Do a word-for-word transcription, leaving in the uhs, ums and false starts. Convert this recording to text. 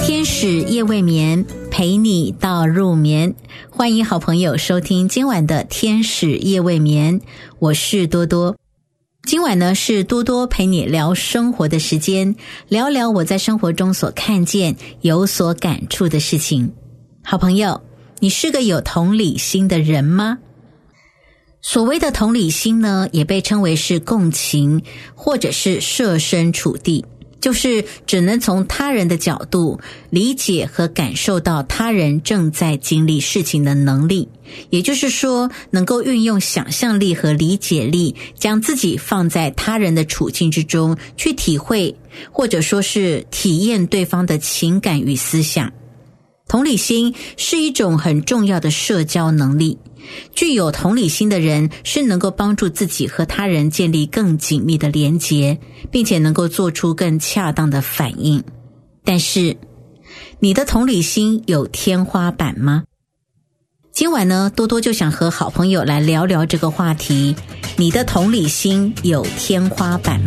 天使夜未眠，陪你到入眠。欢迎好朋友收听今晚的天使夜未眠，我是多多。今晚呢是多多陪你聊生活的时间，聊聊我在生活中所看见有所感触的事情。好朋友，你是个有同理心的人吗？所谓的同理心呢，也被称为是共情，或者是设身处地，就是只能从他人的角度理解和感受到他人正在经历事情的能力，也就是说能够运用想象力和理解力，将自己放在他人的处境之中，去体会或者说是体验对方的情感与思想。同理心是一种很重要的社交能力，具有同理心的人是能够帮助自己和他人建立更紧密的连结，并且能够做出更恰当的反应。但是，你的同理心有天花板吗？今晚呢，多多就想和好朋友来聊聊这个话题，你的同理心有天花板